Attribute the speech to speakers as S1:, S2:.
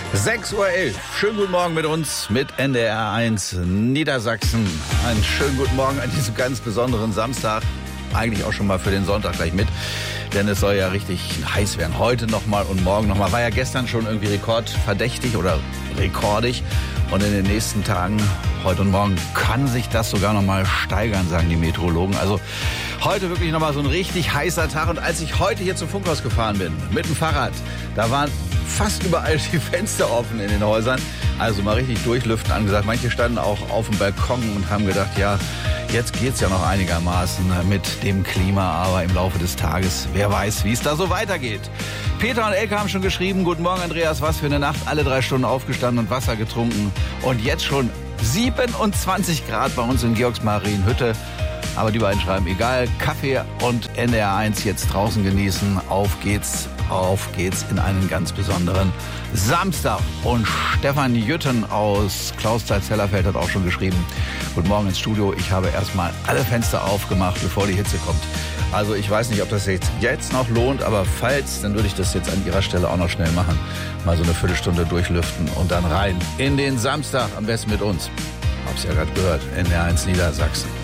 S1: 6:11 Uhr. Schönen guten Morgen mit uns, mit NDR 1 Niedersachsen. Einen schönen guten Morgen an diesem ganz besonderen Samstag. Eigentlich auch schon mal für den Sonntag gleich mit. Denn es soll ja richtig heiß werden. Heute nochmal und morgen nochmal. War ja gestern schon irgendwie rekordverdächtig oder rekordig. Und in den nächsten Tagen, heute und morgen, kann sich das sogar nochmal steigern, sagen die Meteorologen. Also heute wirklich nochmal so ein richtig heißer Tag. Und als ich heute hier zum Funkhaus gefahren bin, mit dem Fahrrad, da waren fast überall die Fenster offen in den Häusern. Also mal richtig durchlüften angesagt. Manche standen auch auf dem Balkon und haben gedacht, ja, jetzt geht's ja noch einigermaßen mit dem Klima. Aber im Laufe des Tages, wer weiß, wie es da so weitergeht. Peter und Elke haben schon geschrieben, guten Morgen Andreas, was für eine Nacht. Alle 3 Stunden aufgestanden und Wasser getrunken. Und jetzt schon 27 Grad bei uns in Georgsmarienhütte. Aber die beiden schreiben, egal, Kaffee und NDR 1 jetzt draußen genießen. Auf geht's in einen ganz besonderen Samstag. Und Stefan Jütten aus Klausthal-Zellerfeld hat auch schon geschrieben, guten Morgen ins Studio. Ich habe erstmal alle Fenster aufgemacht, bevor die Hitze kommt. Also ich weiß nicht, ob das jetzt noch lohnt, aber falls, dann würde ich das jetzt an Ihrer Stelle auch noch schnell machen. Mal so eine Viertelstunde durchlüften und dann rein in den Samstag, am besten mit uns. Hab's ja gerade gehört, NDR 1 Niedersachsen.